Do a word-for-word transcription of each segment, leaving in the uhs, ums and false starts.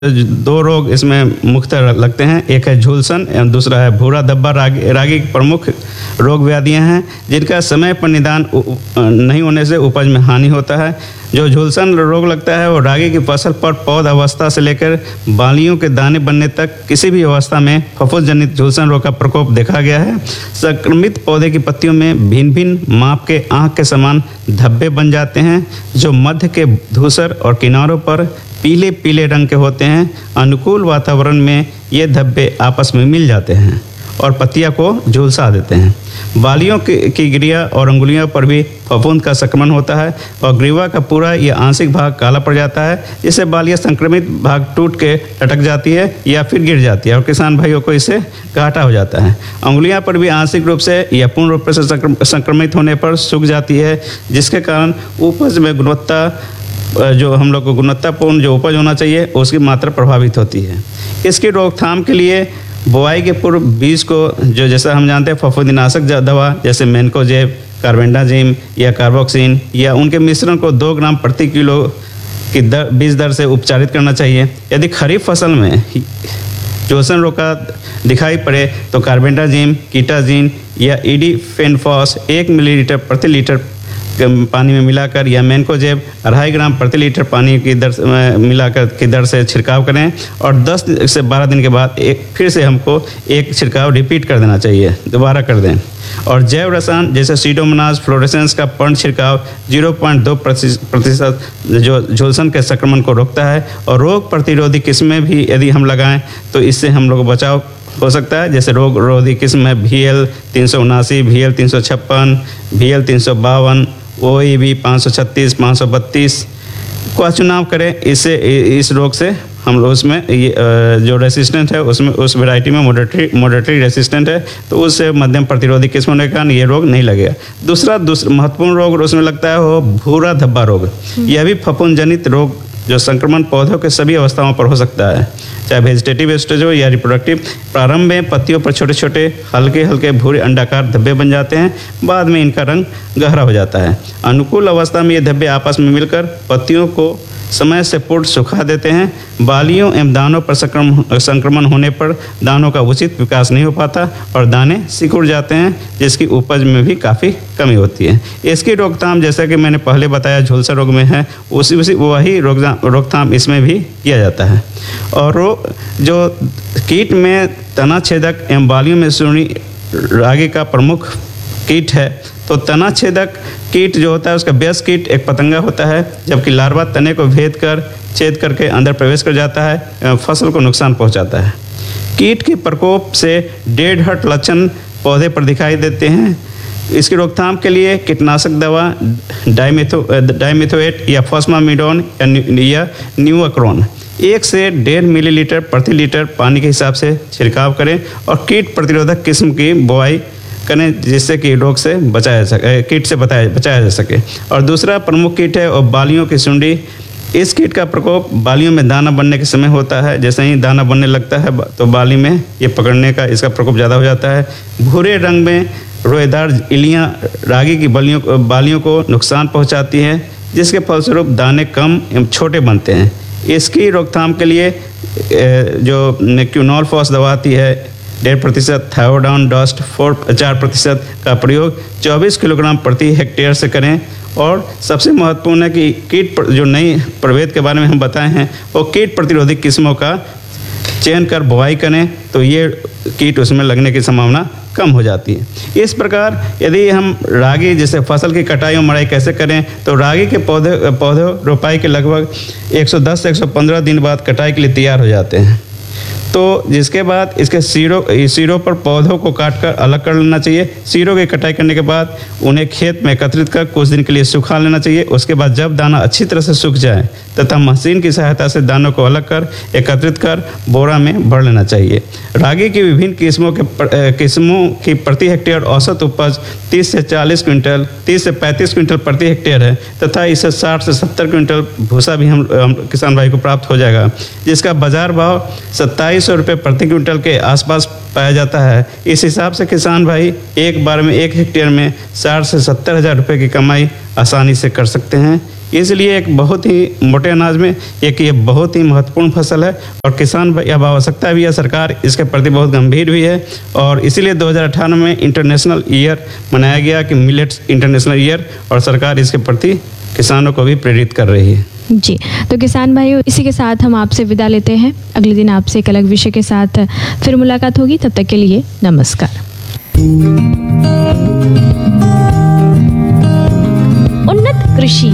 दो रोग इसमें मुख्यतः लगते हैं, एक है झुलसन एवं दूसरा है भूरा धब्बा। रागी रागी की प्रमुख रोग व्याधियां हैं जिनका समय पर निदान नहीं होने से उपज में हानि होता है। जो झुलसन रोग लगता है वो रागी की फसल पर पौध अवस्था से लेकर बालियों के दाने बनने तक किसी भी अवस्था में फफूंद जनित झुलसन रोग का प्रकोप देखा गया है। संक्रमित पौधे की पत्तियों में भिन्न भिन्न माप के आँख के समान धब्बे बन जाते हैं जो मध्य के धूसर और किनारों पर पीले पीले रंग के होते हैं। अनुकूल वातावरण में ये धब्बे आपस में मिल जाते हैं और पत्तियां को झुलसा देते हैं। बालियों की, की गिरिया और अंगुलियों पर भी फफूंद का संक्रमण होता है और ग्रीवा का पूरा या आंशिक भाग काला पड़ जाता है, जिससे बालियां संक्रमित भाग टूट के लटक जाती है या फिर गिर जाती है और किसान भाइयों को इससे घाटा हो जाता है। अंगुलियां पर भी आंशिक रूप से या पूर्ण रूप से संक्रमित होने पर सूख जाती है, जिसके कारण उपज में गुणवत्ता जो हम लोग को गुणवत्तापूर्ण जो उपज होना चाहिए उसकी मात्रा प्रभावित होती है। इसकी रोकथाम के लिए बुआई के पूर्व बीज को जो जैसा हम जानते हैं फफूंदीनाशक दवा जैसे मेनकोजेब, कार्बेंडाजिम या कार्बोक्सिन या उनके मिश्रण को दो ग्राम प्रति किलो की दर बीज दर से उपचारित करना चाहिए। यदि खरीफ फसल में झुलसन रोग का दिखाई पड़े तो कार्बेंडाजिम, कीटाजिन या ईडीफेनफॉस एक मिलीलीटर प्रति लीटर पानी में मिलाकर या मेनकोजेब अढ़ाई ग्राम प्रति लीटर पानी की दर मिलाकर की दर से छिड़काव करें और दस से बारह दिन के बाद एक फिर से हमको एक छिड़काव रिपीट कर देना चाहिए, दोबारा कर दें। और जैव रसायन जैसे सीडोमोनास फ्लोरेसेंस का पर्ण छिड़काव ज़ीरो पॉइंट दो प्रतिशत जो झुलसन के संक्रमण को रोकता है और रोग प्रतिरोधी किस्में भी यदि हम लगाएं तो इससे हम लोग बचाव हो सकता है। जैसे रोग रोधी किस्म है वी एल तीन सौ उनासी, वी एल तीन सौ छप्पन, वी एल तीन सौ बावन, ओ ई बी पाँच सौ छत्तीस, पाँच सौ बत्तीस का चुनाव करें। इससे इस रोग से हम लोग उसमें ये जो रेसिस्टेंट है उसमें उस वैरायटी में मॉडरेटरी मॉडरेटरी रेसिस्टेंट है तो उससे मध्यम प्रतिरोधी किस्म होने के कारण ये रोग नहीं लगेगा। दूसरा दूसरा महत्वपूर्ण रोग उसमें लगता है वो भूरा धब्बा रोग। यह भी फफूंद जनित रोग जो संक्रमण पौधों के सभी अवस्थाओं पर हो सकता है, चाहे वेजिटेटिव स्टेज हो या रिप्रोडक्टिव। प्रारंभ में पत्तियों पर छोटे छोटे हल्के हल्के भूरे अंडाकार धब्बे बन जाते हैं, बाद में इनका रंग गहरा हो जाता है। अनुकूल अवस्था में ये धब्बे आपस में मिलकर पत्तियों को समय से पूर्ण सुखा देते हैं। बालियों एवं दानों पर संक्रमण संक्रमण होने पर दानों का उचित विकास नहीं हो पाता और दाने सिकुड़ जाते हैं, जिसकी उपज में भी काफ़ी कमी होती है। इसकी रोकथाम जैसा कि मैंने पहले बताया झुलसा रोग में है, उसी उसी वही रोकथाम इसमें भी किया जाता है। और जो कीट में तना छेदक एवं बालियों में सुंडी रागी का प्रमुख कीट है, तो तना छेदक कीट जो होता है उसका बेस कीट एक पतंगा होता है, जबकि लार्वा तने को भेद कर छेद करके अंदर प्रवेश कर जाता है एवं फसल को नुकसान पहुंचाता है। कीट के प्रकोप से डेड हर्ट लक्षण पौधे पर दिखाई देते हैं। इसकी रोकथाम के लिए कीटनाशक दवा डाइमेथो डाइमेथोएट या फॉस्मामिडोन या न्यूअक्रोन एक से डेढ़ मिलीलीटर प्रति लीटर पानी के हिसाब से छिड़काव करें और कीट प्रतिरोधक किस्म की बुआई करें, जिससे कि रोग से बचाया जा सके कीट से बचाया बचाया जा सके। और दूसरा प्रमुख कीट है और बालियों की सुंडी। इस कीट का प्रकोप बालियों में दाना बनने के समय होता है। जैसे ही दाना बनने लगता है तो बाली में ये पकड़ने का इसका प्रकोप ज़्यादा हो जाता है। भूरे रंग में रोएदार इलियां रागी की बलियों बालियों को नुकसान पहुँचाती हैं, जिसके फलस्वरूप दाने कम एवं छोटे बनते हैं। इसकी रोकथाम के लिए जो क्यूनॉल फॉस दवा आती है डेढ़ प्रतिशत, थायोडाउन डस्ट फोर चार प्रतिशत का प्रयोग चौबीस किलोग्राम प्रति हेक्टेयर से करें। और सबसे महत्वपूर्ण है कि कीट जो नई प्रभेद के बारे में हम बताए हैं वो कीट प्रतिरोधी किस्मों का चयन कर बुआई करें, तो ये कीट उसमें लगने की संभावना कम हो जाती है। इस प्रकार यदि हम रागी जैसे फसल की कटाई और मड़ाई कैसे करें, तो रागी के पौधे पौधे रोपाई के लगभग एक सौ दस से एक सौ पंद्रह दिन बाद कटाई के लिए तैयार हो जाते हैं। तो जिसके बाद इसके सिरों सिरों पर पौधों को काटकर अलग कर लेना चाहिए। सिरों की कटाई करने के बाद उन्हें खेत में एकत्रित कर कुछ दिन के लिए सुखा लेना चाहिए। उसके बाद जब दाना अच्छी तरह से सूख जाए तथा मशीन की सहायता से दानों को अलग कर एकत्रित कर बोरा में भर लेना चाहिए। रागी की विभिन्न किस्मों के किस्मों की प्रति हेक्टेयर औसत उपज तीस से चालीस क्विंटल तीस से पैंतीस क्विंटल प्रति हेक्टेयर है तथा इससे साठ से सत्तर क्विंटल भूसा भी हम, हम किसान भाई को प्राप्त हो जाएगा, जिसका बाजार भाव सत्ताईस सौ रुपये प्रति क्विंटल के आसपास पाया जाता है। इस हिसाब से किसान भाई एक बार में एक हेक्टेयर में साठ से सत्तर हज़ार रुपये की कमाई आसानी से कर सकते हैं। इसलिए एक बहुत ही मोटे अनाज में एक ये बहुत ही महत्वपूर्ण फसल है और किसान अब आवश्यकता भी है, सरकार इसके प्रति बहुत गंभीर भी है और इसीलिए दो हज़ार अठारह में इंटरनेशनल ईयर मनाया गया कि मिलेट्स इंटरनेशनल ईयर, और सरकार इसके प्रति किसानों को भी प्रेरित कर रही है। जी, तो किसान भाइयों, इसी के साथ हम आपसे विदा लेते हैं। अगले दिन आपसे एक अलग विषय के साथ फिर मुलाकात होगी, तब तक के लिए नमस्कार। उन्नत कृषि।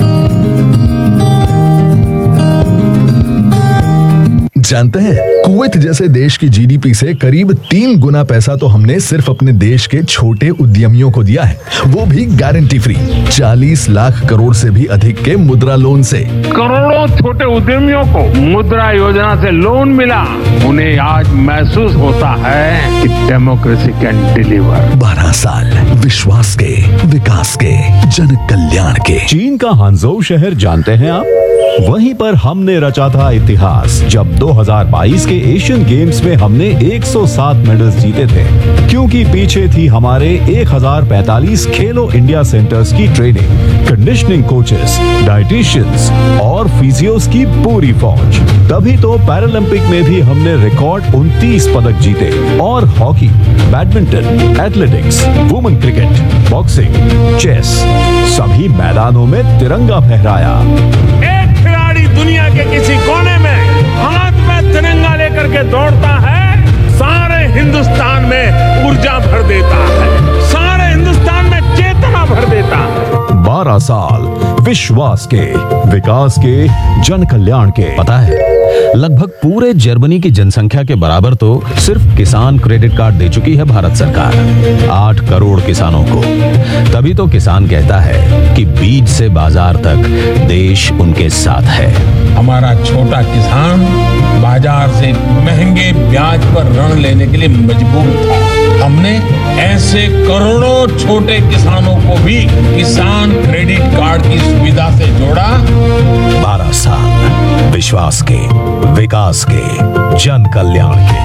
जानते हैं, कुवैत जैसे देश की जीडीपी से करीब तीन गुना पैसा तो हमने सिर्फ अपने देश के छोटे उद्यमियों को दिया है, वो भी गारंटी फ्री। चालीस लाख करोड़ से भी अधिक के मुद्रा लोन से करोड़ों छोटे उद्यमियों को मुद्रा योजना से लोन मिला। उन्हें आज महसूस होता है कि डेमोक्रेसी कैन डिलीवर। बारह साल विश्वास के, विकास के, जन कल्याण के। चीन का हांगझोउ शहर जानते हैं आप? वहीं पर हमने रचा था इतिहास जब दो हज़ार बाईस के एशियन गेम्स में हमने एक सौ सात मेडल्स जीते थे, क्योंकि पीछे थी हमारे एक हज़ार पैंतालीस खेलो इंडिया सेंटर्स की ट्रेनिंग, कंडीशनिंग कोचेस, डाइटिशियंस और फिजियोस की पूरी फौज। तभी तो पैरालंपिक में भी हमने रिकॉर्ड उनतीस पदक जीते और hockey, badminton, athletics, women cricket, boxing, chess सभी मैदानों में तिरंगा फहराया। दुनिया के किसी कोने में हाथ में तिरंगा लेकर के दौड़ता है, सारे हिंदुस्तान में ऊर्जा भर देता है, सारे हिंदुस्तान में चेतना भर देता है। बारह साल विश्वास के, विकास के, जन कल्याण के। पता है, लगभग पूरे जर्मनी की जनसंख्या के बराबर तो सिर्फ किसान क्रेडिट कार्ड दे चुकी है भारत सरकार, आठ करोड़ किसानों को। तभी तो किसान कहता है कि बीज से बाजार तक देश उनके साथ है। हमारा छोटा किसान बाजार से महंगे ब्याज पर ऋण लेने के लिए मजबूर था। हमने ऐसे करोड़ों छोटे किसानों को भी किसान क्रेडिट कार्ड की सुविधा से जोड़ा। बारह साल विश्वास के, विकास के, जन कल्याण के।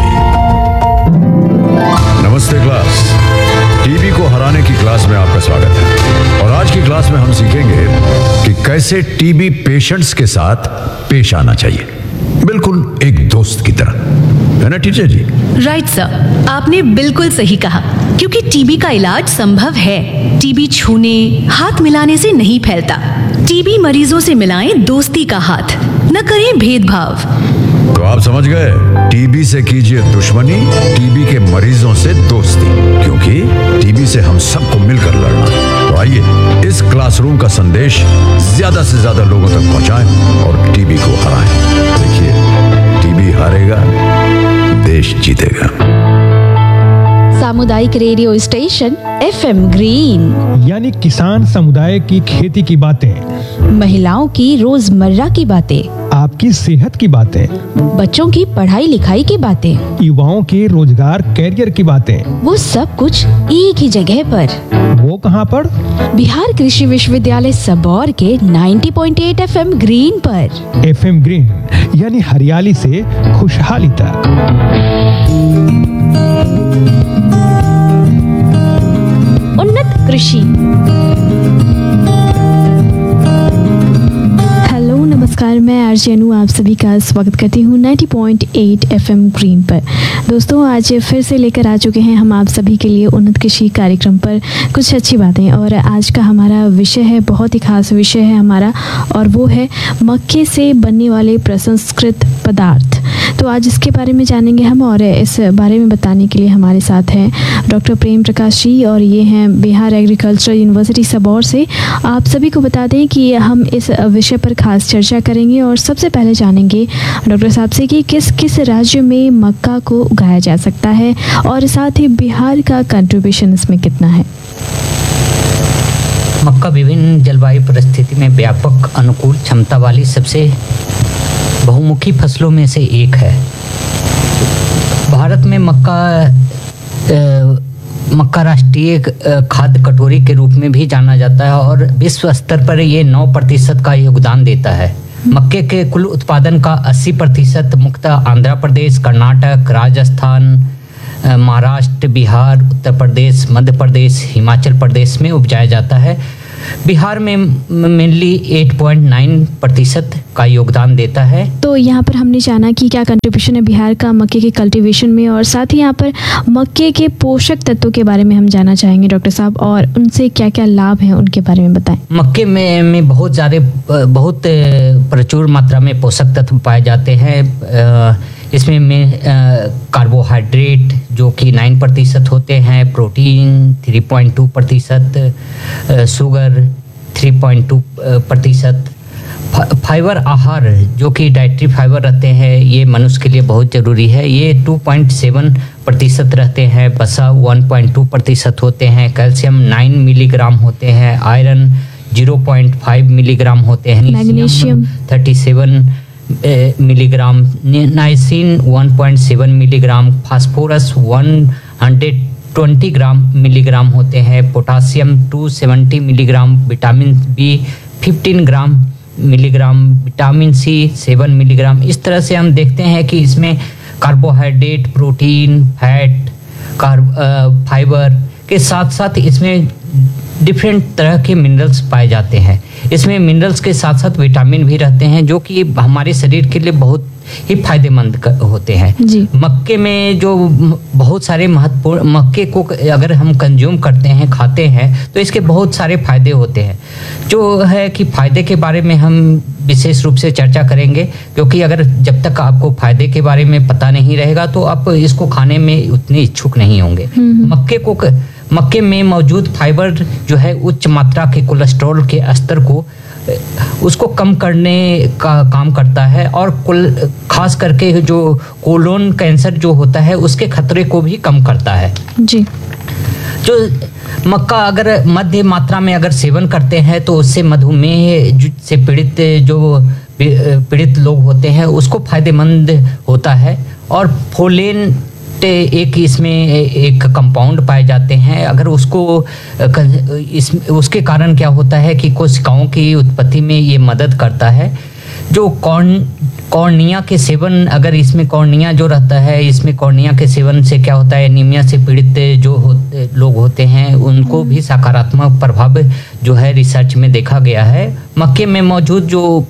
नमस्ते क्लास, टीबी को हराने की क्लास में आपका स्वागत है। और आज की क्लास में हम सीखेंगे कि कैसे टीबी पेशेंट्स के साथ पेश आना चाहिए, बिल्कुल एक दोस्त की तरह, है ना टीचर जी? राइट सर, आपने बिल्कुल सही कहा, क्योंकि टीबी का इलाज संभव है। टीबी छूने, हाथ मिलाने से नहीं फैलता। टीबी मरीजों से मिलाएं दोस्ती का हाथ, न करें भेदभाव। तो आप समझ गए, टीबी से कीजिए दुश्मनी, टीबी के मरीजों से दोस्ती, क्योंकि टीबी से हम सबको मिलकर लड़ना। तो आइए इस क्लासरूम का संदेश ज्यादा से ज्यादा लोगों तक पहुंचाएं और टीबी को हराएं। देखिए, टीबी हारेगा, देश जीतेगा। सामुदायिक radio station F M green, यानी किसान समुदाय की खेती की बातें, महिलाओं की रोजमर्रा की बातें, आपकी सेहत की बातें, बच्चों की पढ़ाई लिखाई की बातें, युवाओं के रोजगार कैरियर की बातें, वो सब कुछ एक ही जगह पर। वो कहाँ पर? बिहार कृषि विश्वविद्यालय सबौर के नब्बे पॉइंट आठ एफ एम ग्रीन पर। एफ एम ग्रीन यानी हरियाली से खुशहाली तक। उन्नत कृषि। हेलो नमस्कार, मैं आरजे अनु आप सभी का स्वागत करती हूँ नब्बे पॉइंट आठ एफ एम ग्रीन पर। दोस्तों, आज फिर से लेकर आ चुके हैं हम आप सभी के लिए उन्नत कृषि कार्यक्रम पर कुछ अच्छी बातें। और आज का हमारा विषय है, बहुत ही खास विषय है हमारा, और वो है मक्के से बनने वाले प्रसंस्कृत पदार्थ। तो आज इसके बारे में जानेंगे हम, और इस बारे में बताने के लिए हमारे साथ हैं डॉक्टर प्रेम प्रकाश जी, और ये हैं बिहार एग्रीकल्चरल यूनिवर्सिटी सबौर से। आप सभी को बता दें कि हम इस विषय पर खास चर्चा करेंगे, और सबसे पहले जानेंगे डॉक्टर साहब से कि किस किस राज्य में मक्का को उगाया जा सकता है, और साथ ही बिहार का कंट्रीब्यूशन इसमें कितना है। मक्का विभिन्न जलवायु परिस्थिति में व्यापक अनुकूल क्षमता वाली सबसे बहुमुखी फसलों में से एक है। भारत में मक्का मक्का राष्ट्रीय खाद्य कटोरी के रूप में भी जाना जाता है, और विश्व स्तर पर ये नौ प्रतिशत का योगदान देता है। मक्के के कुल उत्पादन का अस्सी प्रतिशत मुख्यतः आंध्र प्रदेश, कर्नाटक, राजस्थान, महाराष्ट्र, बिहार, उत्तर प्रदेश, मध्य प्रदेश, हिमाचल प्रदेश में उपजाया जाता है। बिहार में मेनली आठ पॉइंट नौ प्रतिशत का योगदान देता है। तो यहाँ पर हमने जाना कि क्या कंट्रीब्यूशन है बिहार का मक्के के कल्टीवेशन में, और साथ ही यहाँ पर मक्के के पोषक तत्वों के बारे में हम जानना चाहेंगे डॉक्टर साहब, और उनसे क्या क्या लाभ हैं उनके बारे में बताएं। मक्के में में बहुत ज़्यादा बहुत प्रचुर मात्रा में पोषक तत्व पाए जाते हैं। इसमें में कार्बोहाइड्रेट जो कि नौ प्रतिशत होते हैं, प्रोटीन तीन पॉइंट दो प्रतिशत, शुगर तीन पॉइंट दो प्रतिशत, फाइबर आहार जो कि डाइटरी फाइबर रहते हैं ये मनुष्य के लिए बहुत ज़रूरी है, ये दो पॉइंट सात प्रतिशत रहते हैं, वसा एक पॉइंट दो प्रतिशत होते हैं, कैल्शियम नौ मिलीग्राम होते हैं, आयरन ज़ीरो पॉइंट पाँच मिलीग्राम होते हैं, मैग्नीशियम सैंतीस मिलीग्राम, नाइसिन एक पॉइंट सात मिलीग्राम, फास्फोरस एक सौ बीस ग्राम मिलीग्राम होते हैं, पोटासियम दो सौ सत्तर मिलीग्राम, विटामिन बी पंद्रह ग्राम मिलीग्राम, विटामिन सी सात मिलीग्राम। इस तरह से हम देखते हैं कि इसमें carbohydrate, protein, fat, carb fibre के साथ साथ इसमें डिफरेंट तरह के मिनरल्स पाए जाते हैं। इसमें मिनरल्स के साथ साथ विटामिन भी रहते हैं जो कि हमारे शरीर के लिए बहुत ही फायदेमंद होते हैं। मक्के में जो बहुत सारे महत्वपूर्ण, मक्के को अगर हम कंज्यूम करते हैं, खाते हैं, तो इसके बहुत सारे फायदे होते हैं। जो है कि फायदे के बारे में हम विशेष रूप से चर्चा करेंगे, क्योंकि अगर जब तक आपको फायदे के बारे में पता नहीं रहेगा तो आप इसको खाने में उतने इच्छुक नहीं होंगे। मक्के को मक्के में मौजूद फाइबर जो है उच्च मात्रा के कोलेस्ट्रॉल के स्तर को उसको कम करने का काम करता है, और कुल खास करके जो कोलोन कैंसर जो होता है उसके खतरे को भी कम करता है जी। जो मक्का अगर मध्य मात्रा में अगर सेवन करते हैं तो उससे मधुमेह से पीड़ित जो पीड़ित लोग होते हैं उसको फायदेमंद होता है। और फोलेन एक इसमें एक कंपाउंड पाए जाते हैं, अगर उसको इस उसके कारण क्या होता है कि कोशिकाओं की उत्पत्ति में ये मदद करता है। जो कॉर्न कॉर्निया के सेवन, अगर इसमें कॉर्निया जो रहता है, इसमें कॉर्निया के सेवन से क्या होता है, एनीमिया से पीड़ित जो हो, लोग होते हैं उनको भी सकारात्मक प्रभाव जो है रिसर्च में देखा गया है। मक्के में मौजूद जो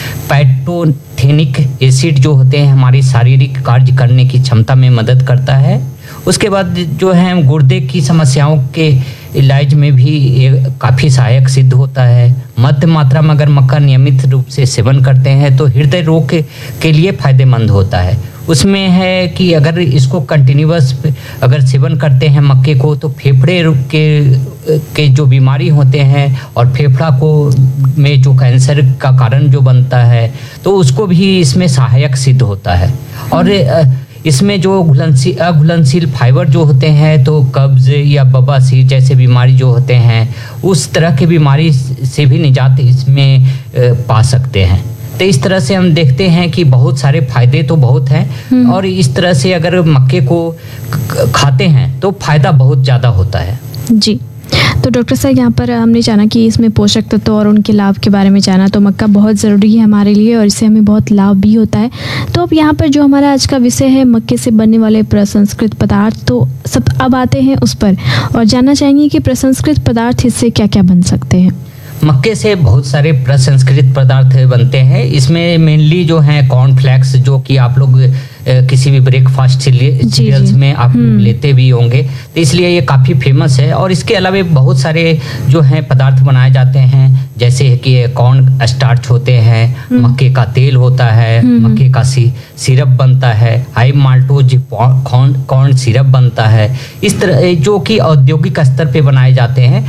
पैटोथेनिक एसिड जो होते हैं हमारी शारीरिक कार्य करने की क्षमता में मदद करता है। उसके बाद जो है गुर्दे की समस्याओं के इलाज में भी ये काफ़ी सहायक सिद्ध होता है। मध्य मात्रा में अगर मक्का नियमित रूप से सेवन करते हैं तो हृदय रोग के, के लिए फायदेमंद होता है। उसमें है कि अगर इसको कंटिन्यूअस अगर सेवन करते हैं मक्के को तो फेफड़े के के जो बीमारी होते हैं और फेफड़ा को में जो कैंसर का कारण जो बनता है तो उसको भी इसमें सहायक सिद्ध होता है। और इसमें जो घुलनशील अघुलनशील फाइबर जो होते हैं तो कब्ज या बवासीर जैसे बीमारी जो होते हैं उस तरह की बीमारी से भी निजात इसमें पा सकते हैं। तो इस तरह से हम देखते हैं कि बहुत सारे फायदे तो बहुत हैं, और इस तरह से अगर मक्के को खाते हैं तो फायदा बहुत ज़्यादा होता है जी। तो डॉक्टर साहब यहाँ पर हमने जाना कि इसमें पोषक तत्व और उनके लाभ के बारे में जाना, तो मक्का बहुत ज़रूरी है हमारे लिए और इससे हमें बहुत लाभ भी होता है। तो अब यहाँ पर जो हमारा आज का विषय है मक्के से बनने वाले प्रसंस्कृत पदार्थ, तो सब अब आते हैं उस पर और जानना चाहेंगे कि प्रसंस्कृत पदार्थ इससे क्या क्या बन सकते हैं। मक्के से बहुत सारे प्रसंस्कृत पदार्थ बनते हैं। इसमें मेनली जो है कॉर्नफ्लेक्स जो कि आप लोग किसी भी ब्रेकफास्ट सीरियल्स में आप लेते भी होंगे, तो इसलिए ये काफ़ी फेमस है। और इसके अलावा बहुत सारे जो हैं पदार्थ बनाए जाते हैं, जैसे कि कॉर्न स्टार्च होते हैं, मक्के का तेल होता है, मक्के का सी सिरप बनता है, हाई माल्टोज कॉर्न सिरप बनता है। इस तरह जो कि औद्योगिक स्तर पे बनाए जाते हैं।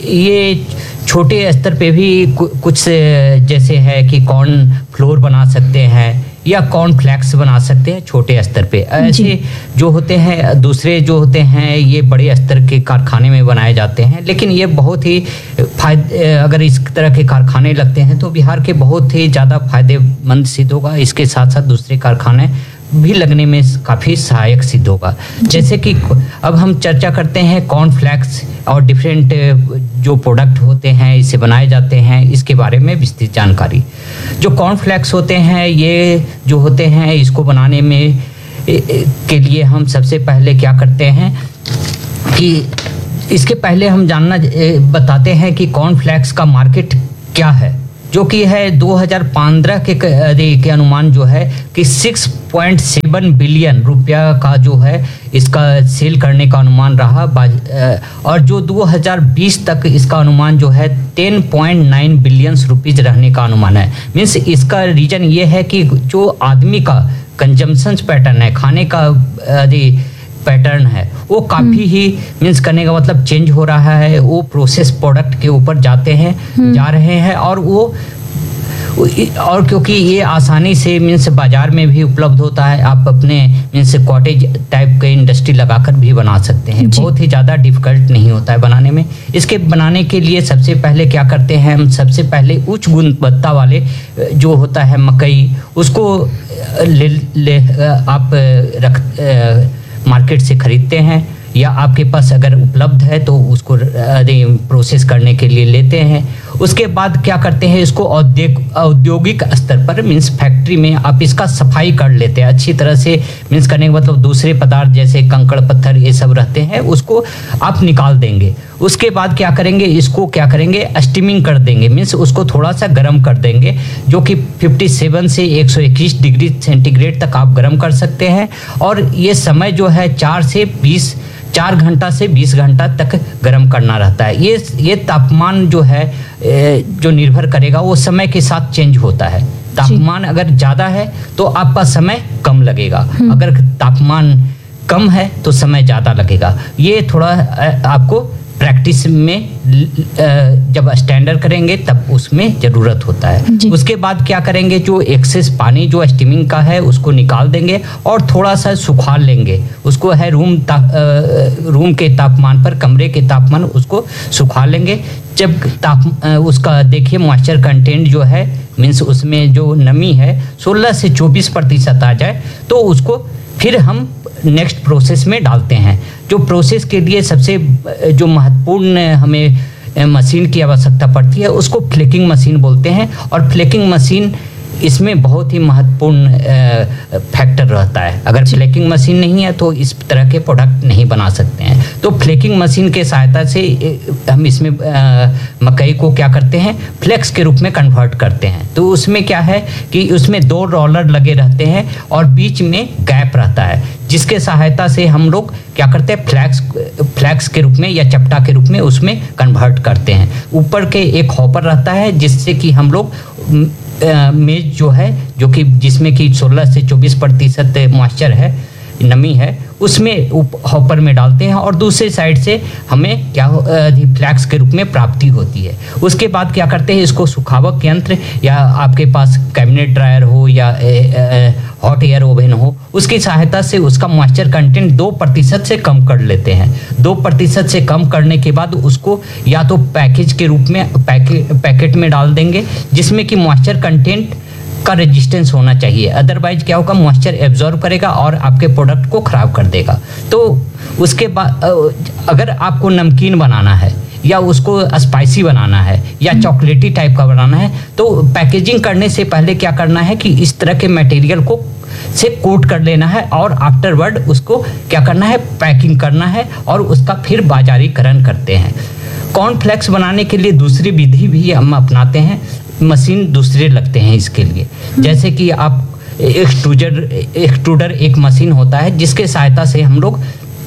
ये छोटे स्तर पे भी कुछ जैसे है कि कॉर्न फ्लोर बना सकते हैं या कॉर्न फ्लैक्स बना सकते हैं छोटे स्तर पे। ऐसे जो होते हैं दूसरे जो होते हैं ये बड़े स्तर के कारखाने में बनाए जाते हैं। लेकिन ये बहुत ही फायदे, अगर इस तरह के कारखाने लगते हैं तो बिहार के बहुत ही ज़्यादा फायदेमंद सिद्ध होगा। इसके साथ साथ दूसरे कारखाने भी लगने में काफ़ी सहायक सिद्ध होगा। जैसे कि अब हम चर्चा करते हैं कॉर्नफ्लेक्स और डिफरेंट जो प्रोडक्ट होते हैं इसे बनाए जाते हैं, इसके बारे में विस्तृत जानकारी। जो कॉर्नफ्लेक्स होते हैं ये जो होते हैं इसको बनाने में के लिए हम सबसे पहले क्या करते हैं कि इसके पहले हम जानना बताते हैं कि कॉर्नफ्लेक्स का मार्केट क्या है, जो कि है दो हज़ार पंद्रह के, के अनुमान जो है कि छह पॉइंट सात बिलियन रुपया का जो है इसका सेल करने का अनुमान रहा, और जो दो हज़ार बीस तक इसका अनुमान जो है दस पॉइंट नौ बिलियन रुपीज रहने का अनुमान है। मीन्स इसका रीजन ये है कि जो आदमी का कंजम्पशन पैटर्न है, खाने का पैटर्न है, वो काफ़ी ही मीन्स करने का मतलब चेंज हो रहा है। वो प्रोसेस प्रोडक्ट के ऊपर जाते हैं जा रहे हैं और वो और क्योंकि ये आसानी से मीन्स बाजार में भी उपलब्ध होता है, आप अपने मीन्स कॉटेज टाइप के इंडस्ट्री लगाकर भी बना सकते हैं, बहुत ही ज़्यादा डिफिकल्ट नहीं होता है बनाने में। इसके बनाने के लिए सबसे पहले क्या करते हैं हम, सबसे पहले उच्च गुणवत्ता वाले जो होता है मकई, उसको ले, ले आप रख मार्केट से खरीदते हैं, या आपके पास अगर उपलब्ध है तो उसको प्रोसेस करने के लिए लेते हैं। उसके बाद क्या करते हैं, इसको औद्योगिक औद्योगिक स्तर पर मीन्स फैक्ट्री में आप इसका सफाई कर लेते हैं अच्छी तरह से, मीन्स करने का मतलब दूसरे पदार्थ जैसे कंकड़ पत्थर ये सब रहते हैं उसको आप निकाल देंगे। उसके बाद क्या करेंगे, इसको क्या करेंगे स्टीमिंग कर देंगे, मीन्स उसको थोड़ा सा गर्म कर देंगे, जो कि सत्तावन से एक सौ इक्कीस डिग्री सेंटीग्रेड तक आप गर्म कर सकते हैं। और ये समय जो है चार से बीस चार घंटा से बीस घंटा तक गर्म करना रहता है। ये ये तापमान जो है जो निर्भर करेगा वो समय के साथ चेंज होता है। तापमान अगर ज़्यादा है तो आपका समय कम लगेगा, अगर तापमान कम है तो समय ज़्यादा लगेगा। ये थोड़ा आपको प्रैक्टिस में जब स्टैंडर्ड करेंगे तब उसमें ज़रूरत होता है। उसके बाद क्या करेंगे, जो एक्सेस पानी जो स्टीमिंग का है उसको निकाल देंगे और थोड़ा सा सुखा लेंगे, उसको है रूम रूम के तापमान पर, कमरे के तापमान उसको सुखा लेंगे। जब ताप उसका देखिए मॉइस्चर कंटेंट जो है मीन्स उसमें जो नमी है सोलह से चौबीस प्रतिशत आ जाए तो उसको फिर हम नेक्स्ट प्रोसेस में डालते हैं। जो प्रोसेस के लिए सबसे जो महत्वपूर्ण हमें मशीन की आवश्यकता पड़ती है उसको फ्लेकिंग मशीन बोलते हैं, और फ्लेकिंग मशीन इसमें बहुत ही महत्वपूर्ण फैक्टर रहता है। अगर फ्लेकिंग मशीन नहीं है तो इस तरह के प्रोडक्ट नहीं बना सकते हैं। तो फ्लेकिंग मशीन के सहायता से हम इसमें मकई को क्या करते हैं, फ्लेक्स के रूप में कन्वर्ट करते हैं। तो उसमें क्या है कि उसमें दो रोलर लगे रहते हैं और बीच में गैप रहता है, जिसके सहायता से हम लोग क्या करते हैं, फ्लैक्स फ्लैक्स के रूप में या चपटा के रूप में उसमें कन्वर्ट करते हैं। ऊपर के एक हॉपर रहता है जिससे कि हम लोग मेज जो है जो कि जिसमें कि सोलह से चौबीस प्रतिशत मॉइस्चर है, नमी है, उसमें हॉपर में डालते हैं और दूसरे साइड से हमें क्या फ्लैक्स के रूप में प्राप्ति होती है। उसके बाद क्या करते हैं, इसको सुखावक यंत्र या आपके पास कैबिनेट ड्रायर हो या हॉट एयर ओवन हो, उसकी सहायता से उसका मॉइस्चर कंटेंट दो प्रतिशत से कम कर लेते हैं। दो प्रतिशत से कम करने के बाद उसको या तो पैकेज के रूप में पैके, पैकेट में डाल देंगे जिसमें कि मॉइस्चर कंटेंट का रेजिस्टेंस होना चाहिए, अदरवाइज क्या होगा, मॉइस्चर एब्जॉर्ब करेगा और आपके प्रोडक्ट को खराब कर देगा। तो उसके बाद अगर आपको नमकीन बनाना है या उसको स्पाइसी बनाना है या चॉकलेटी टाइप का बनाना है तो पैकेजिंग करने से पहले क्या करना है कि इस तरह के मटेरियल को से कोट कर लेना है और आफ्टरवर्ड उसको क्या करना है, पैकिंग करना है और उसका फिर बाजारीकरण करते हैं। कॉर्नफ्लेक्स बनाने के लिए दूसरी विधि भी हम अपनाते हैं, मशीन दूसरे लगते हैं इसके लिए। जैसे कि आप एक्सट्रूजर एक्सट्रूडर एक मशीन होता है जिसके सहायता से हम लोग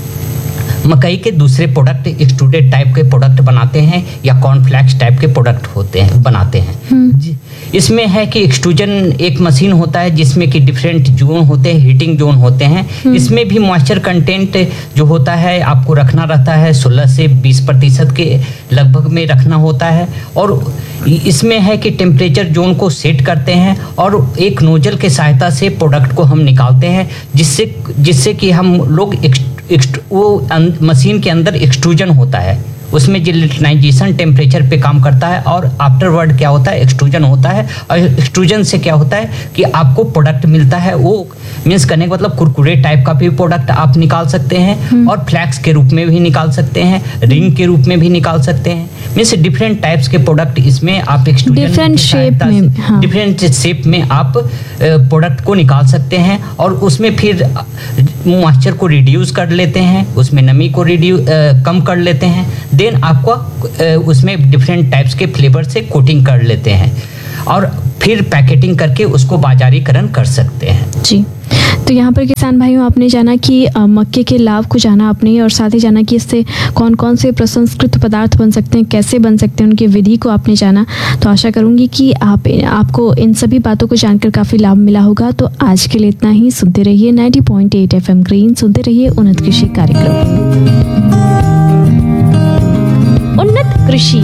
मकई के दूसरे प्रोडक्ट एक्सट्रूडेड टाइप के प्रोडक्ट बनाते हैं या कॉर्नफ्लेक्स टाइप के प्रोडक्ट होते हैं बनाते हैं। इसमें है कि एक्सट्रूजन एक मशीन होता है जिसमें कि डिफरेंट जोन होते हैं, हीटिंग जोन होते हैं। इसमें भी मॉइस्चर कंटेंट जो होता है आपको रखना रहता है, सोलह से बीस प्रतिशत के लगभग में रखना होता है। और इसमें है कि टेम्परेचर जोन को सेट करते हैं और एक नोजल के सहायता से प्रोडक्ट को हम निकालते हैं, जिससे जिससे कि हम लोग वो मशीन के अंदर एक्सट्रूजन होता है, उसमें जिलेटिनाइजेशन टेम्परेचर पे काम करता है और आफ्टरवर्ड क्या होता है, एक्सट्रूजन होता है। और एक्सट्रूजन से क्या होता है कि आपको प्रोडक्ट मिलता है, वो मीन्स करने का मतलब कुरकुरे टाइप का भी प्रोडक्ट आप निकाल सकते हैं और फ्लैक्स के रूप में भी निकाल सकते हैं, रिंग के रूप में भी निकाल सकते हैं। मीन्स डिफरेंट टाइप्स के प्रोडक्ट इसमें आप एक्सट्रूजन डिफरेंट शेप में हाँ। डिफरेंट शेप में आप प्रोडक्ट को निकाल सकते हैं और उसमें फिर मॉइस्चर को रिड्यूस कर लेते हैं, उसमें नमी को रिड्यू कम कर लेते हैं, देन आपको अ, उसमें डिफरेंट टाइप्स के फ्लेवर से कोटिंग कर लेते हैं और फिर पैकेटिंग करके उसको बाजारीकरण कर सकते हैं। जी, तो यहाँ पर किसान भाइयों आपने जाना कि अ, मक्के के लाभ को जाना आपने, और साथ ही जाना कि इससे कौन कौन से प्रसंस्कृत पदार्थ बन सकते हैं, कैसे बन सकते हैं, उनकी विधि को आपने जाना। तो आशा करूँगी कि आप आपको इन सभी बातों को जानकर काफ़ी लाभ मिला होगा। तो आज के लिए इतना ही। सुनते रहिए ninety point eight F M green, सुनते रहिए उन्नत कृषि कार्यक्रम। उन्नत कृषि।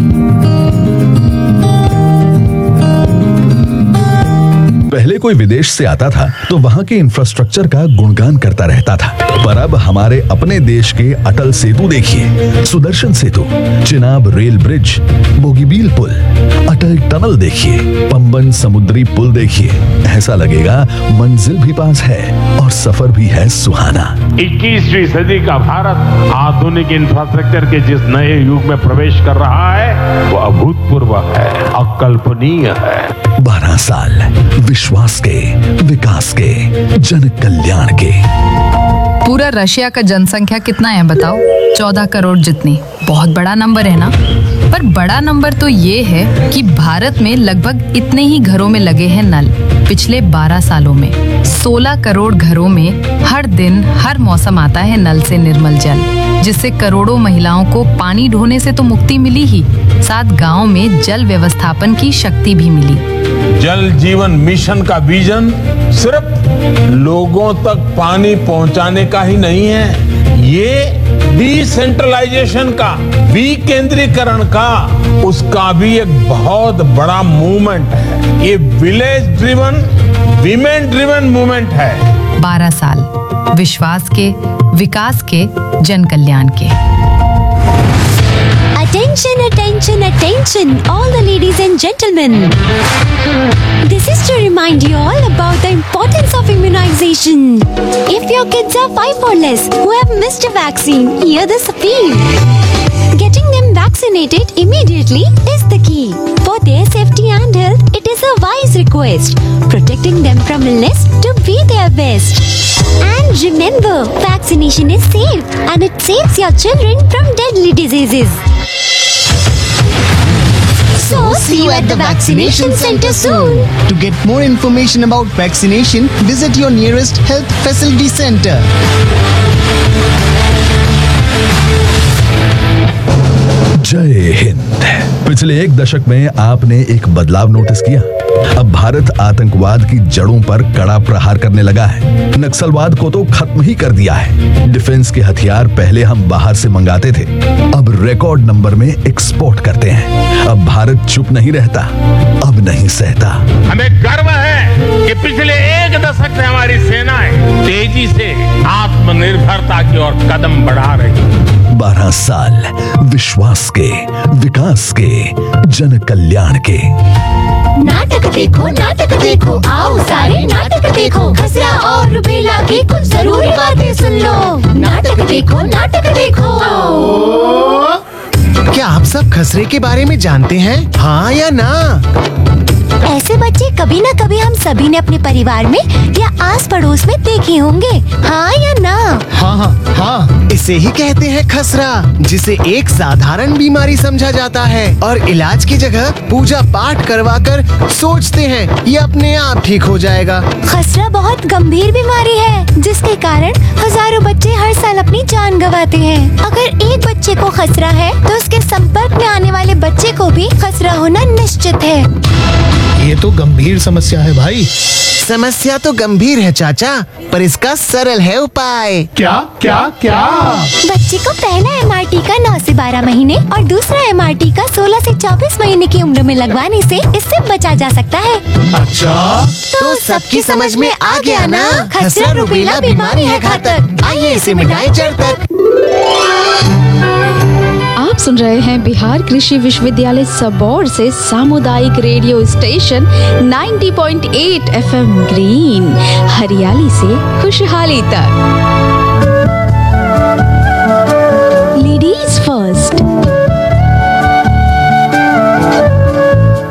पहले कोई विदेश से आता था तो वहाँ के इंफ्रास्ट्रक्चर का गुणगान करता रहता था, पर अब हमारे अपने देश के अटल सेतु देखिए, सुदर्शन सेतु, चिनाब रेल ब्रिज, बोगीबील पुल, अटल टनल देखिए, पंबन समुद्री पुल देखिए। ऐसा लगेगा मंजिल भी पास है और सफर भी है सुहाना। इक्कीसवीं सदी का भारत आधुनिक इंफ्रास्ट्रक्चर के जिस नए युग में प्रवेश कर रहा है वो अभूतपूर्व है, अकल्पनीय है। बारह साल विश्वास के, विकास के, जन कल्याण के। पूरा रशिया का जनसंख्या कितना है बताओ? चौदह करोड़ जितनी। बहुत बड़ा नंबर है ना? पर बड़ा नंबर तो ये है कि भारत में लगभग इतने ही घरों में लगे हैं नल। पिछले बारह सालों में सोलह करोड़ घरों में हर दिन हर मौसम आता है नल से निर्मल जल, जिससे करोड़ों महिलाओं को पानी ढोने से तो मुक्ति मिली ही, साथ गांव में जल व्यवस्थापन की शक्ति भी मिली। जल जीवन मिशन का विजन सिर्फ लोगों तक पानी पहुंचाने का ही नहीं है, ये डिसेंट्रलाइजेशन का, विकेंद्रीकरण का, उसका भी एक बहुत बड़ा मूवमेंट है। ये village driven, women driven movement है। बारह साल विश्वास के, विकास के, जन कल्याण के। Attention, attention, attention, all the ladies and gentlemen. This is to remind you all about the importance of immunization. If your kids are five or less who have missed a vaccine, hear this appeal. Getting them vaccinated immediately is the key. For their safety and health, it is a wise request. Protecting them from illness to be their best. And remember, vaccination is safe and it saves your children from deadly diseases. So, see you at the vaccination center soon. To get more information about vaccination, visit your nearest health facility center. जय हिंद। पिछले एक दशक में आपने एक बदलाव notice किया? अब भारत आतंकवाद की जड़ों पर कड़ा प्रहार करने लगा है। नक्सलवाद को तो खत्म ही कर दिया है। डिफेंस के हथियार पहले हम बाहर से मंगाते थे, अब रिकॉर्ड नंबर में एक्सपोर्ट करते हैं। अब भारत चुप नहीं रहता, अब नहीं सहता। हमें गर्व है कि पिछले एक दशक से हमारी सेनाएं तेजी से आत्मनिर्भरता की ओर कदम बढ़ा रही है। बारह साल विश्वास के, विकास के, जन कल्याण के। नाटक देखो, नाटक देखो, आओ सारे नाटक देखो, खसरा और रुबेला की कुछ जरूरी बातें सुन लो। नाटक देखो, नाटक देखो। क्या आप सब खसरे के बारे में जानते हैं? हाँ या ना? ऐसे बच्चे कभी न कभी हम सभी ने अपने परिवार में या आस पड़ोस में देखे होंगे, हाँ या ना? हाँ हाँ हाँ, इसे ही कहते हैं खसरा, जिसे एक साधारण बीमारी समझा जाता है और इलाज की जगह पूजा पाठ करवाकर सोचते हैं ये अपने आप ठीक हो जाएगा। खसरा बहुत गंभीर बीमारी है जिसके कारण हजारों बच्चे हर साल अपनी जान गंवाते हैं। अगर एक बच्चे को खसरा है तो उसके संपर्क में आने वाले बच्चे को भी खसरा होना निश्चित है। ये तो गंभीर समस्या है भाई। समस्या तो गंभीर है चाचा, पर इसका सरल है उपाय। क्या क्या क्या? बच्चे को पहला एम आर टी का नौ से बारह महीने और दूसरा एम आर टी का सोलह से चौबीस महीने की उम्र में लगवाने से इससे बचा जा सकता है। अच्छा, तो सबकी समझ में आ गया ना? खसरा रुबेला बीमारी है घातक, आइए इसे मिटाएं जड़ तक। आप सुन रहे हैं बिहार कृषि विश्वविद्यालय सबौर से सामुदायिक रेडियो स्टेशन नब्बे पॉइंट आठ एफ एम ग्रीन, हरियाली से खुशहाली तक। Ladies first.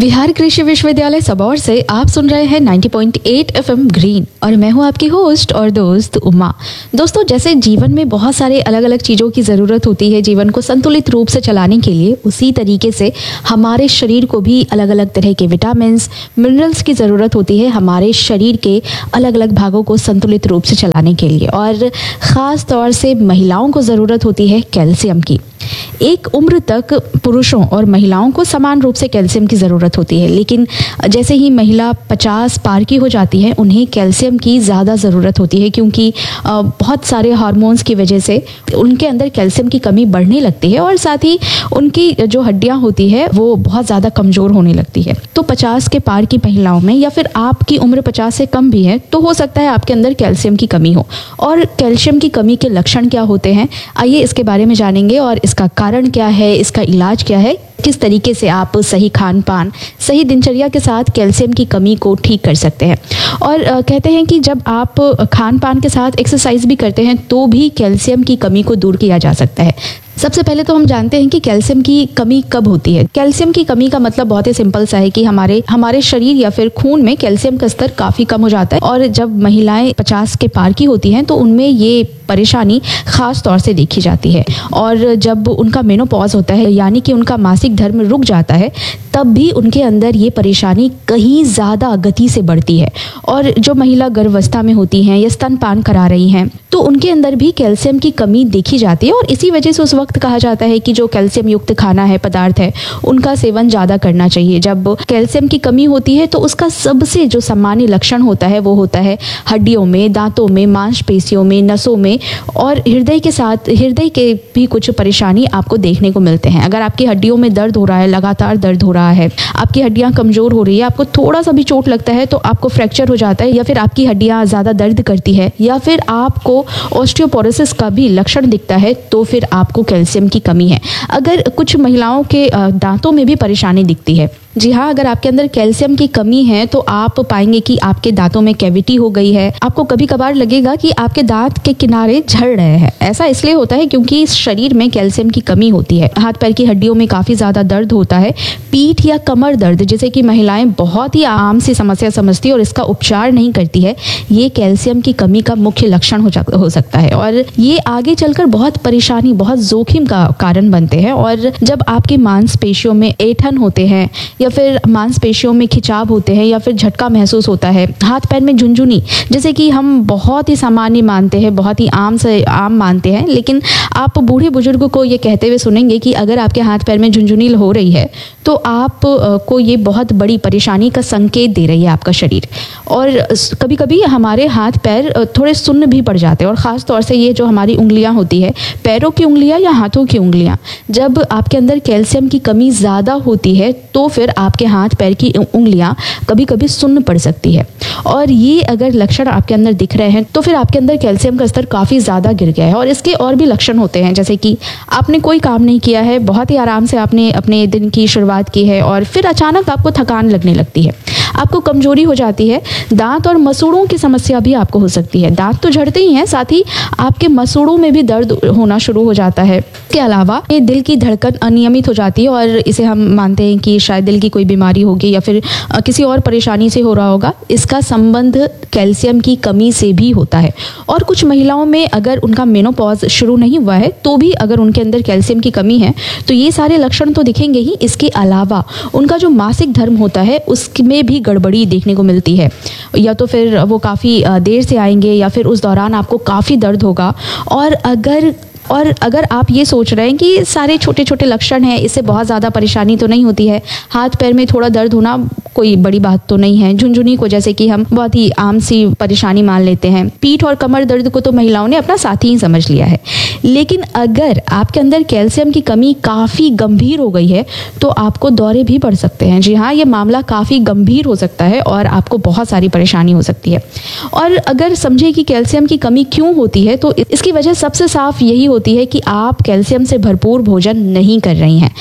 बिहार कृषि विश्वविद्यालय सबौर से आप सुन रहे हैं नब्बे पॉइंट आठ एफएम ग्रीन और मैं हूं आपकी होस्ट और दोस्त उमा। दोस्तों, जैसे जीवन में बहुत सारे अलग अलग चीज़ों की ज़रूरत होती है जीवन को संतुलित रूप से चलाने के लिए, उसी तरीके से हमारे शरीर को भी अलग अलग तरह के विटामिन्स, मिनरल्स की ज़रूरत होती है हमारे शरीर के अलग अलग भागों को संतुलित रूप से चलाने के लिए। और ख़ास तौर से महिलाओं को ज़रूरत होती है कैल्शियम की। एक उम्र तक पुरुषों और महिलाओं को समान रूप से कैल्शियम की ज़रूरत होती है, लेकिन जैसे ही महिला पचास पार की हो जाती है उन्हें कैल्शियम की ज़्यादा ज़रूरत होती है, क्योंकि बहुत सारे हार्मोन्स की वजह से उनके अंदर कैल्शियम की कमी बढ़ने लगती है और साथ ही उनकी जो हड्डियां होती है वो बहुत ज़्यादा कमज़ोर होने लगती है। तो पचास के पार की महिलाओं में या फिर आपकी उम्र पचास से कम भी है तो हो सकता है आपके अंदर कैल्शियम की कमी हो। और कैल्शियम की कमी के लक्षण क्या होते हैं, आइए इसके बारे में जानेंगे और इसका कारण क्या है, इसका इलाज क्या है, किस तरीके से आप सही खान पान, सही दिनचर्या के साथ कैल्शियम की कमी को ठीक कर सकते हैं। और आ, कहते हैं कि जब आप खान पान के साथ एक्सरसाइज भी करते हैं तो भी कैल्शियम की कमी को दूर किया जा सकता है। सबसे पहले तो हम जानते हैं कि कैल्शियम की कमी कब होती है। कैल्शियम की कमी का मतलब बहुत ही सिंपल सा है कि हमारे हमारे शरीर या फिर खून में कैल्शियम का स्तर काफ़ी कम हो जाता है और जब महिलाएं पचास के पार की होती हैं तो उनमें ये परेशानी खास तौर से देखी जाती है। और जब उनका मेनोपॉज होता है यानी कि उनका मासिक धर्म रुक जाता है तब भी उनके अंदर ये परेशानी कहीं ज़्यादा गति से बढ़ती है। और जो महिला गर्भावस्था में होती हैं या स्तनपान करा रही हैं तो उनके अंदर भी कैल्शियम की कमी देखी जाती है और इसी वजह से उस वक्त कहा जाता है कि जो कैल्शियम युक्त खाना है, पदार्थ है, उनका सेवन ज़्यादा करना चाहिए। जब कैल्शियम की कमी होती है तो उसका सबसे जो सामान्य लक्षण होता है वो होता है हड्डियों में, दांतों में, मांसपेशियों में, नसों में और हृदय के साथ हृदय के भी कुछ परेशानी आपको देखने को मिलते हैं। अगर आपकी हड्डियों में दर्द हो रहा है, लगातार दर्द हो रहा है, आपकी हड्डियाँ कमज़ोर हो रही है, आपको थोड़ा सा भी चोट लगता है तो आपको फ्रैक्चर हो जाता है या फिर आपकी हड्डियाँ ज़्यादा दर्द करती है या फिर आपको ऑस्टियोपोरोसिस का भी लक्षण दिखता है तो फिर आपको कैल्शियम की कमी है। अगर कुछ महिलाओं के दांतों में भी परेशानी दिखती है, जी हाँ, अगर आपके अंदर कैल्शियम की कमी है तो आप पाएंगे कि आपके दांतों में कैविटी हो गई है। आपको कभी कभार लगेगा कि आपके दांत के किनारे झड़ रहे हैं। ऐसा इसलिए होता है क्योंकि इस शरीर में कैल्शियम की कमी होती है। हाथ पैर की हड्डियों में काफ़ी ज़्यादा दर्द होता है। पीठ या कमर दर्द, जिसे कि महिलाएं बहुत ही आम सी समस्या समझती है और इसका उपचार नहीं करती है, ये कैल्शियम की कमी का मुख्य लक्षण हो, हो सकता है और ये आगे चलकर बहुत परेशानी, बहुत जोखिम का कारण बनते हैं। और जब आपकी मांसपेशियों में ऐंठन होते हैं या फिर मांसपेशियों में खिंचाव होते हैं या फिर झटका महसूस होता है, हाथ पैर में झुनझुनी, जैसे कि हम बहुत ही सामान्य मानते हैं, बहुत ही आम से आम मानते हैं, लेकिन आप बूढ़े बुजुर्ग को ये कहते हुए सुनेंगे कि अगर आपके हाथ पैर में झुनझुनी हो रही है तो आप को ये बहुत बड़ी परेशानी का संकेत दे रही है आपका शरीर। और कभी कभी हमारे हाथ पैर थोड़े सुन्न भी पड़ जाते हैं और ख़ास तौर से ये जो हमारी उंगलियां होती है, पैरों की उंगलियां या हाथों की उंगलियां, जब आपके अंदर कैल्शियम की कमी ज़्यादा होती है तो फिर आपके हाथ पैर की उंगलियां कभी कभी सुन्न पड़ सकती है। और ये अगर लक्षण आपके अंदर दिख रहे हैं तो फिर आपके अंदर कैल्शियम का स्तर काफ़ी ज़्यादा गिर गया है। और इसके और भी लक्षण होते हैं, जैसे कि आपने कोई काम नहीं किया है, बहुत ही आराम से आपने अपने दिन की शुरुआत की है और फिर अचानक आपको थकान लगने लगती है, आपको कमजोरी हो जाती है, दांत और मसूड़ों की समस्या भी आपको हो सकती है। दांत तो झड़ते ही हैं, साथ ही आपके मसूड़ों में भी दर्द होना शुरू हो जाता है। इसके अलावा ये दिल की धड़कन अनियमित हो जाती है और इसे हम मानते हैं कि शायद दिल की कोई बीमारी होगी या फिर किसी और परेशानी से हो रहा होगा। इसका संबंध कैल्शियम की कमी से भी होता है। और कुछ महिलाओं में अगर उनका मेनोपॉज शुरू नहीं हुआ है तो भी अगर उनके अंदर कैल्शियम की कमी है तो ये सारे लक्षण तो दिखेंगे ही। इसके अलावा उनका जो मासिक धर्म होता है उसमें भी गड़बड़ी देखने को मिलती है, या तो फिर वो काफ़ी देर से आएंगे या फिर उस दौरान आपको काफ़ी दर्द होगा। और अगर और अगर आप ये सोच रहे हैं कि सारे छोटे छोटे लक्षण हैं, इससे बहुत ज़्यादा परेशानी तो नहीं होती है, हाथ पैर में थोड़ा दर्द होना कोई बड़ी बात तो नहीं है, झुनझुनी को जैसे कि हम बहुत ही आम सी परेशानी मान लेते हैं, पीठ और कमर दर्द को तो महिलाओं ने अपना साथी ही समझ लिया है। लेकिन अगर आपके अंदर कैल्शियम की कमी काफ़ी गंभीर हो गई है तो आपको दौरे भी पड़ सकते हैं। जी हाँ, ये मामला काफ़ी गंभीर हो सकता है और आपको बहुत सारी परेशानी हो सकती है। और अगर समझे कि कैल्शियम की कमी क्यों होती है तो इसकी वजह सबसे साफ यही होती है कि आप कैल्शियम से भरपूर भोजन नहीं कर रही हैं।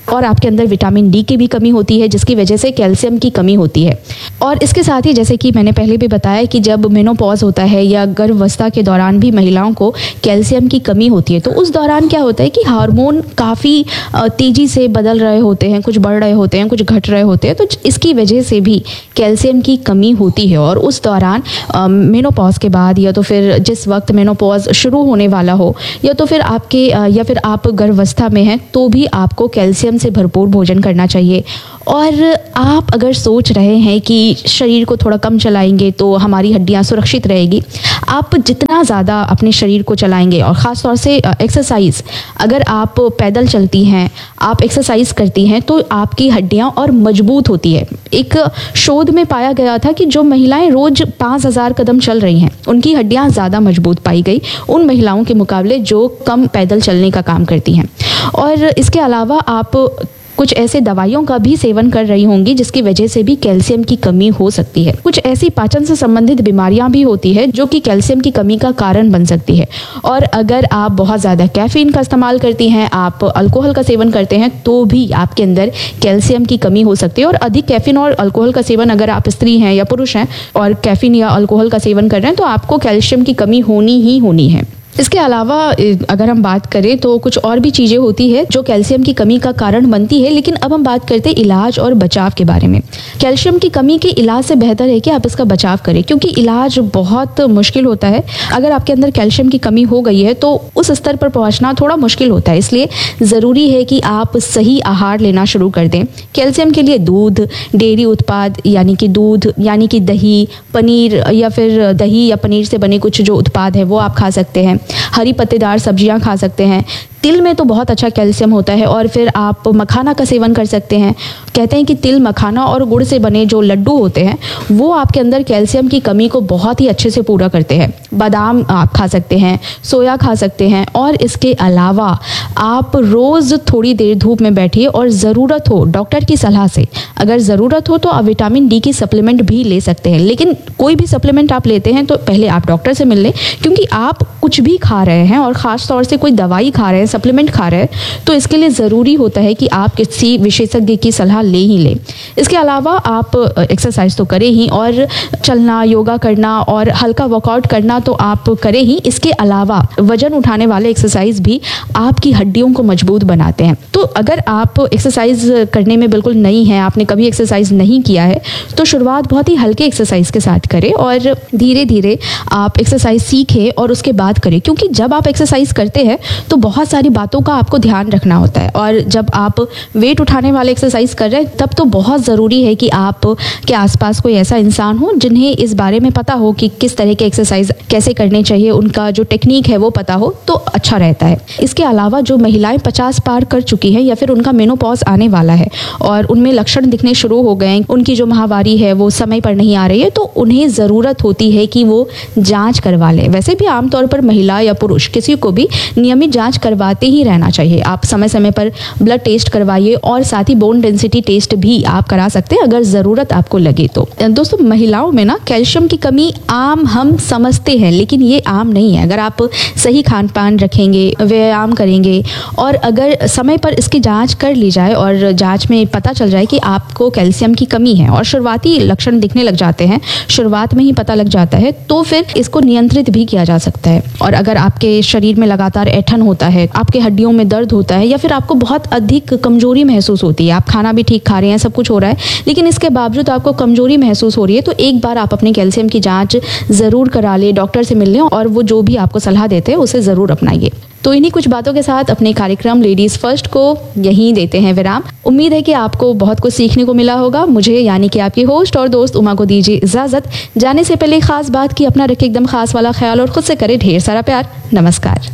और आपके अंदर विटामिन डी की भी कमी होती है, जिसकी वजह से कैल्शियम की कमी होती है। और इसके साथ ही जैसे कि मैंने पहले भी बताया कि जब मेनोपॉज होता है या गर्भावस्था के दौरान भी महिलाओं को कैल्शियम की कमी होती है, तो उस दौरान क्या होता है कि हार्मोन काफ़ी तेज़ी से बदल रहे होते हैं, कुछ बढ़ रहे होते हैं, कुछ घट रहे होते हैं, तो इसकी वजह से भी कैल्शियम की कमी होती है। और उस दौरान मेनोपॉज के बाद या तो फिर जिस वक्त मेनोपॉज शुरू होने वाला हो या तो फिर आपके या फिर आप गर्भावस्था में हैं, तो भी आपको कैल्शियम से भरपूर भोजन करना चाहिए। और आप अगर सोच रहे हैं कि शरीर को थोड़ा कम चलाएंगे तो हमारी हड्डियां सुरक्षित रहेगी, आप जितना ज़्यादा अपने शरीर को चलाएंगे और ख़ास तौर से एक्सरसाइज, अगर आप पैदल चलती हैं, आप एक्सरसाइज करती हैं, तो आपकी हड्डियां और मजबूत होती है। एक शोध में पाया गया था कि जो महिलाएं रोज पाँच हज़ार कदम चल रही हैं, उनकी हड्डियां ज़्यादा मजबूत पाई गई उन महिलाओं के मुकाबले जो कम पैदल चलने का काम करती हैं। और इसके अलावा आप कुछ ऐसे दवाइयों का भी सेवन कर रही होंगी जिसकी वजह से भी कैल्शियम की कमी हो सकती है। कुछ ऐसी पाचन से संबंधित बीमारियां भी होती है जो कि कैल्शियम की कमी का कारण बन सकती है। और अगर आप बहुत ज़्यादा कैफीन का इस्तेमाल करती हैं, आप अल्कोहल का सेवन करते हैं, तो भी आपके अंदर कैल्शियम की कमी हो सकती है। और अधिक कैफीन और अल्कोहल का सेवन, अगर आप स्त्री हैं या पुरुष हैं और कैफीन या अल्कोहल का सेवन कर रहे हैं, तो आपको कैल्शियम की कमी होनी ही होनी है। इसके अलावा अगर हम बात करें तो कुछ और भी चीज़ें होती है जो कैल्शियम की कमी का कारण बनती है। लेकिन अब हम बात करते हैं इलाज और बचाव के बारे में। कैल्शियम की कमी के इलाज से बेहतर है कि आप इसका बचाव करें, क्योंकि इलाज बहुत मुश्किल होता है। अगर आपके अंदर कैल्शियम की कमी हो गई है तो उस स्तर पर पहुंचना थोड़ा मुश्किल होता है, इसलिए ज़रूरी है कि आप सही आहार लेना शुरू कर दें। कैल्शियम के लिए दूध, डेयरी उत्पाद यानी कि दूध यानी कि दही, पनीर या फिर दही या पनीर से बने कुछ जो उत्पाद है वो आप खा सकते हैं। हरी पत्तेदार सब्जियां खा सकते हैं। तिल में तो बहुत अच्छा कैल्शियम होता है। और फिर आप मखाना का सेवन कर सकते हैं। कहते हैं कि तिल, मखाना और गुड़ से बने जो लड्डू होते हैं वो आपके अंदर कैल्शियम की कमी को बहुत ही अच्छे से पूरा करते हैं। बादाम आप खा सकते हैं, सोया खा सकते हैं। और इसके अलावा आप रोज़ थोड़ी देर धूप में बैठिए और ज़रूरत हो डॉक्टर की सलाह से, अगर ज़रूरत हो तो आप विटामिन डी की सप्लीमेंट भी ले सकते हैं। लेकिन कोई भी सप्लीमेंट आप लेते हैं तो पहले आप डॉक्टर से मिल लें, क्योंकि आप कुछ भी खा रहे हैं और ख़ास तौर से कोई दवाई खा रहे हैं, सप्लीमेंट खा रहे हैं, तो इसके लिए ज़रूरी होता है कि आप किसी विशेषज्ञ की सलाह ले ही लें। इसके अलावा आप एक्सरसाइज तो करें ही, और चलना, योगा करना और हल्का वर्कआउट करना तो आप करें ही। इसके अलावा वजन उठाने वाले एक्सरसाइज भी आपकी हड्डियों को मजबूत बनाते हैं। तो अगर आप एक्सरसाइज करने में बिल्कुल नई हैं, आपने कभी एक्सरसाइज नहीं किया है, तो शुरुआत बहुत ही हल्के एक्सरसाइज के साथ करें और धीरे धीरे आप एक्सरसाइज सीखें और उसके बाद करें। क्योंकि जब आप एक्सरसाइज करते हैं तो बहुत सारी बातों का आपको ध्यान रखना होता है। और जब आप वेट उठाने वाले एक्सरसाइज कर रहे हैं तब तो बहुत ज़रूरी है कि आप के आसपास कोई ऐसा इंसान हो जिन्हें इस बारे में पता हो कि किस तरह के एक्सरसाइज कैसे करने चाहिए, उनका जो टेक्निक है वो पता हो तो अच्छा रहता है। इसके अलावा जो महिलाएं पचास पार कर चुकी हैं या फिर उनका मेनोपॉज आने वाला है और उनमें लक्षण दिखने शुरू हो गए हैं, उनकी जो माहवारी है वो समय पर नहीं आ रही है, तो उन्हें ज़रूरत होती है कि वो जाँच करवा लें। वैसे भी आमतौर पर महिला या पुरुष किसी को भी नियमित जाँच करवाते ही रहना चाहिए। आप समय समय पर ब्लड टेस्ट करवाइए और साथ ही बोन डेंसिटी टेस्ट भी आप करा सकते हैं अगर ज़रूरत आपको लगे तो। दोस्तों, महिलाओं में ना कैल्शियम की कमी आम हम समझते हैं, लेकिन ये आम नहीं है। अगर आप सही खान पान रखेंगे, व्यायाम करेंगे और अगर समय पर इसकी जांच कर ली जाए और जांच में पता चल जाए कि आपको कैल्शियम की कमी है और शुरुआती लक्षण दिखने लग जाते हैं, शुरुआत में ही पता लग जाता है, तो फिर इसको नियंत्रित भी किया जा सकता है। और अगर आपके शरीर में लगातार ऐंठन होता है, आपके हड्डियों में दर्द होता है या फिर आपको बहुत अधिक कमजोरी महसूस होती है, आप खाना भी ठीक खा रहे हैं, सब कुछ हो रहा है, लेकिन इसके बावजूद आपको कमजोरी महसूस हो रही है, तो एक बार आप अपने कैल्शियम की जांच जरूर करा लें, डॉक्टर से मिल लें और वो जो भी आपको सलाह देते हैं उसे जरूर अपनाइए। तो इन्हीं कुछ बातों के साथ अपने कार्यक्रम लेडीज फर्स्ट को यहीं देते हैं विराम। उम्मीद है कि आपको बहुत कुछ सीखने को मिला होगा। मुझे यानी कि आपकी होस्ट और दोस्त उमा को दीजिए इजाजत। जाने से पहले खास बात की अपना रखें एकदम खास वाला ख्याल और खुद से करें ढेर सारा प्यार। नमस्कार।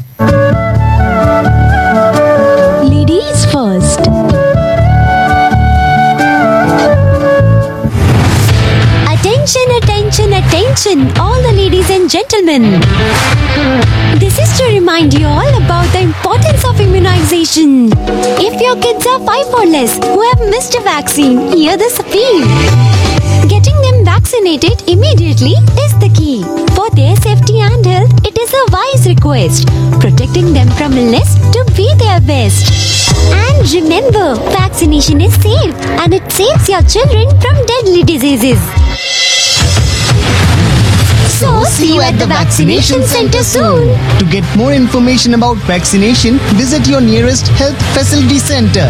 Ladies first. Attention, attention, attention, all the ladies and gentlemen. This is to remind you all about the importance of immunization. If your kids are five or less who have missed a vaccine, hear this appeal. Getting them vaccinated immediately is the key. For their safety and health, it is a wise request request, protecting them from illness to be their best. And remember, vaccination is safe and it saves your children from deadly diseases. So, see you at the vaccination center soon. To get more information about vaccination, visit your nearest health facility center.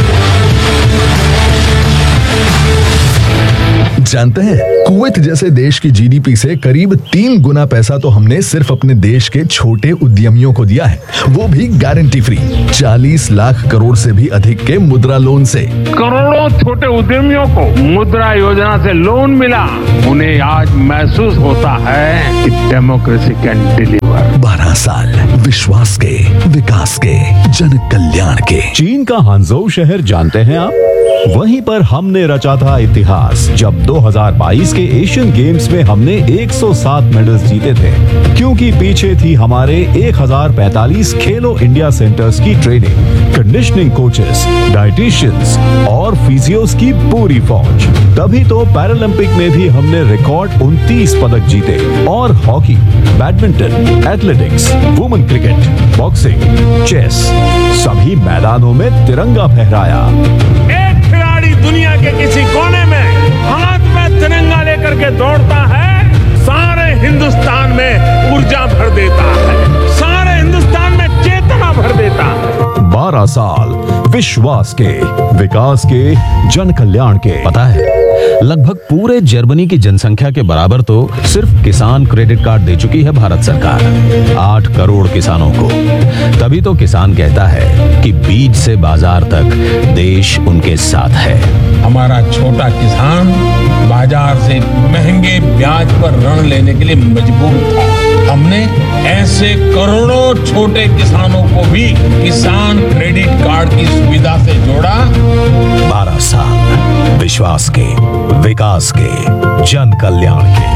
जानते हैं, Kuwait जैसे देश की GDP से करीब तीन गुना पैसा तो हमने सिर्फ अपने देश के छोटे उद्यमियों को दिया है, वो भी गारंटी फ्री। चालीस लाख करोड़ से भी अधिक के मुद्रा लोन से। करोड़ों छोटे उद्यमियों को मुद्रा योजना से लोन मिला। उन्हें आज महसूस होता है कि डेमोक्रेसी कैन डिलीवर। बारह साल विश्वास के, विकास के, जन कल्याण के। चीन का हांगझोउ शहर जानते हैं आप? वहीं पर हमने रचा था इतिहास जब दो हज़ार बाईस के एशियन गेम्स में हमने एक सौ सात मेडल्स जीते थे, क्योंकि पीछे थी हमारे एक हज़ार पैंतालीस खेलो इंडिया सेंटर्स की ट्रेनिंग, कंडीशनिंग कोचेस, डाइटिशियंस और फिजियोस की पूरी फौज। तभी तो पैरालंपिक में भी हमने रिकॉर्ड उनतीस पदक जीते और hockey, badminton, athletics, women cricket, boxing, chess सभी मैदानों में तिरंगा फहराया। खिलाड़ी दुनिया के किसी कोने में हाथ में तिरंगा लेकर के दौड़ता है, सारे हिंदुस्तान में ऊर्जा भर देता है, सारे हिंदुस्तान में चेतना भर देता है। बारह साल विश्वास के, विकास के, जन कल्याण के। पता है, लगभग पूरे जर्मनी की जनसंख्या के बराबर तो सिर्फ किसान क्रेडिट कार्ड दे चुकी है भारत सरकार, आठ करोड़ किसानों को। तभी तो किसान कहता है कि बीज से बाजार तक देश उनके साथ है। हमारा छोटा किसान बाजार से महंगे ब्याज पर ऋण लेने के लिए मजबूर था। हमने ऐसे करोड़ों छोटे किसानों को भी किसान क्रेडिट कार्ड की सुविधा से जोड़ा। बारह साल विश्वास के, विकास के, जन कल्याण के।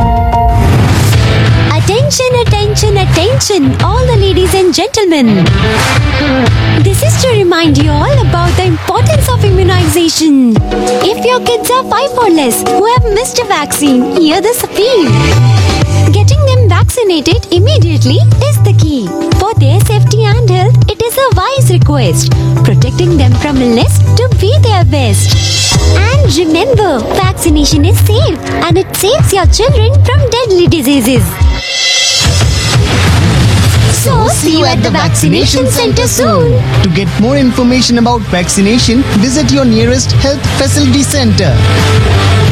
Attention, attention, attention, all the ladies and gentlemen. This is to remind you all about the importance of immunization. If your kids are five or less who have missed a vaccine, hear this appeal. Getting them vaccinated immediately is the key. For their safety and health, it is a wise request, protecting them from illness to be their best. And remember, vaccination is safe and it saves your children from deadly diseases. So, see you at the vaccination center soon. To get more information about vaccination, visit your nearest health facility center.